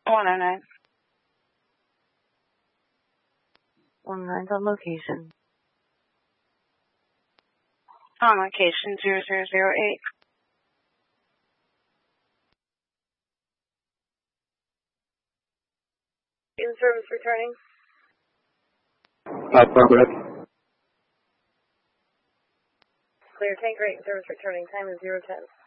109. 19 on location. On location 0008. In service returning. Affirmative. Clear tank rate, service returning. Time is 010.